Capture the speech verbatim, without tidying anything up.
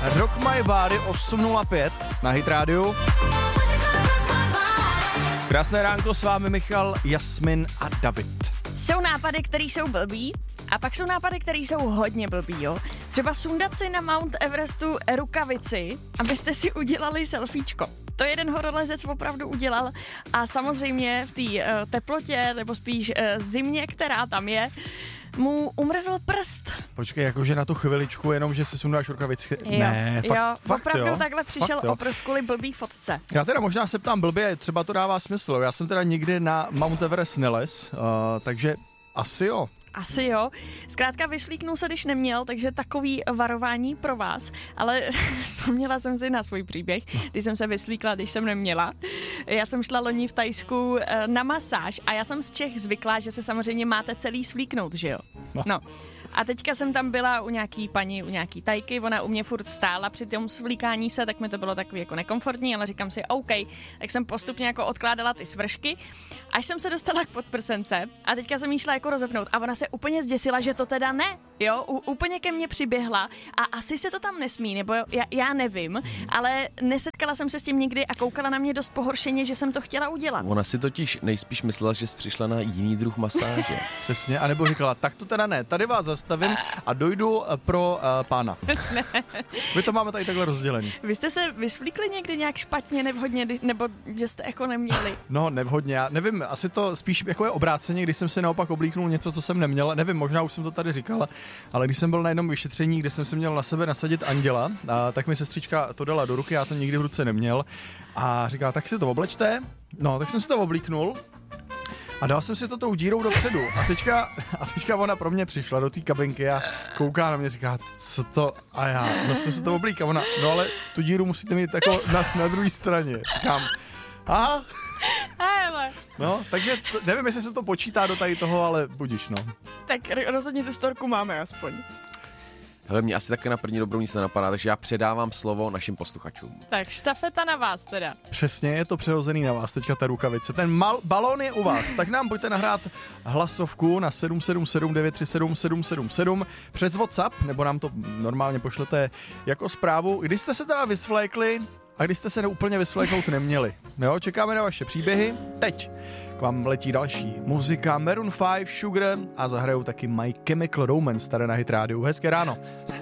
Rock My Body osm nula pět na Hit Radio. Krásné ránko, s vámi Michal, Jasmin a David. Jsou nápady, které jsou blbý, a pak jsou nápady, které jsou hodně blbý, jo. Třeba sundat si na Mount Everestu rukavici, abyste si udělali selfiečko. To jeden horolezec opravdu udělal a samozřejmě v té uh, teplotě, nebo spíš uh, zimě, která tam je, mu umrzl prst. Počkej, jakože na tu chviličku, jenom že si sundáš rukavici. Jo, ne, fakt, jo, fakt opravdu jo? takhle přišel Fakt, jo? o prst kvůli blbý fotce. Já teda možná se ptám blbě, třeba to dává smysl. Já jsem teda nikdy na Mount Everest nelez, uh, takže asi jo. Asi jo. Zkrátka vyšlíknul se, když neměl, takže takový varování pro vás. Ale vzpomněla jsem si na svůj příběh, když jsem se vyslíkla, když jsem neměla. Já jsem šla loni v Thajsku na masáž a já jsem z Čech zvyklá, že se samozřejmě máte celý svlíknout, že jo? No. no. A teďka jsem tam byla u nějaký paní, u nějaký Tajky, ona u mě furt stála při tom svlíkání se, tak mi to bylo takový jako nekomfortní, ale říkám si OK, tak jsem postupně jako odkládala ty svršky, až jsem se dostala k podprsence a teďka jsem jí šla jako rozepnout a ona se úplně zděsila, že to teda ne, jo, u, úplně ke mně přiběhla a asi se to tam nesmí, nebo já, já nevím, ale nesetkala jsem se s tím nikdy a koukala na mě dost pohoršeně, že jsem to chtěla udělat. Ona si totiž nejspíš myslela, že jsi přišla na jiný druh masáže. Přesně, anebo říkala, tak to teda ne, tady vás zastavím a dojdu pro uh, pána. Ne. My to máme tady takhle rozdělený. Vy jste se vysvlíkli někdy nějak špatně, nevhodně, nebo že jste jako neměli? No, nevhodně, já nevím, asi to spíš jako je obráceně, když jsem si naopak oblíknul něco, co jsem neměl, nevím, možná už jsem to tady říkal, ale když jsem byl na jednom vyšetření, kde jsem si měl na sebe nasadit anděla, a tak mi sestřička to dala do ruky, já to nikdy v ruce neměl a říkala, tak si to oblečte, no, tak jsem si to oblíknul. A dal jsem si to tou dírou dopředu a teďka, a teďka ona pro mě přišla do té kabinky a kouká na mě, říká, co to, a já, no jsem si to oblík a ona, no ale tu díru musíte mít jako na, na druhé straně. Říkám, aha. Hele. No, takže t- nevím, jestli se to počítá do tady toho, ale budiš, no. Tak rozhodně tu storku máme aspoň. Hele, mě asi také na první dobrou nic nenapadá, takže já předávám slovo našim posluchačům. Tak štafeta na vás teda. Přesně, je to přehozený na vás teďka ta rukavice. Ten mal- balón je u vás, tak nám pojďte nahrát hlasovku na sedm sedm sedm devět tři sedm sedm sedm sedm přes WhatsApp, nebo nám to normálně pošlete jako zprávu, když jste se teda vysvlékli a když jste se úplně vysvléknout neměli. Jo, čekáme na vaše příběhy. Teď k vám letí další muzika Maroon five, Sugar a zahrajou taky My Chemical Romance tady na Hit Radio. Hezké ráno.